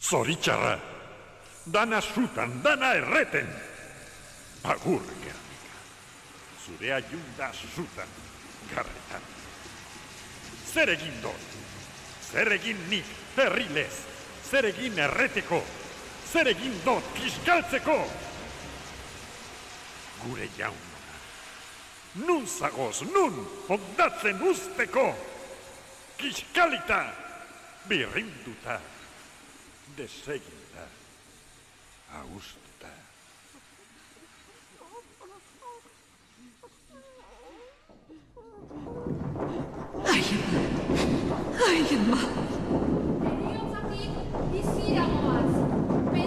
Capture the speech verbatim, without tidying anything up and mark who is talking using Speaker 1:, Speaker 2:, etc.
Speaker 1: Zoritxarra, dana sutan, dana erreten. Agur, Gernika, zure aiunda sutan, garretan. Zer egin dut? Zer egin nik, herrilez? Zer egin erreteko? Zer egin dut, kiskaltzeko? Gure jauna, nun zagoz, nun, ondatzen usteko? Kiskalita, birrinduta, deseginda, austuta.